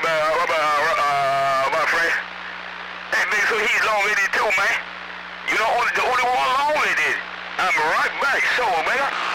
my friend. Hey, man, so he's long with it too, man. You know, the only one long with it. I'm right back, so, man.